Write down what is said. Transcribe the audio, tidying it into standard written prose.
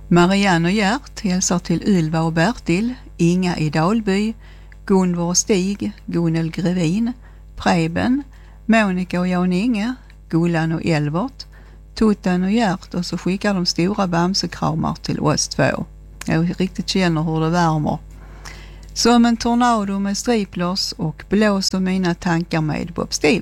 Marianne och Gert hälsar till Ylva och Bertil, Inga i Dalby, Gunvor och Stig, Gunnel Grevin, Preben, Monica och Jan-Inge, Gullan och Elvert, Tuttan och Gert, och så skickar de stora bamsekramar till oss två. Jag riktigt känner hur det värmer. Som en tornado med striplers och blåser mina tankar med Bob Steve.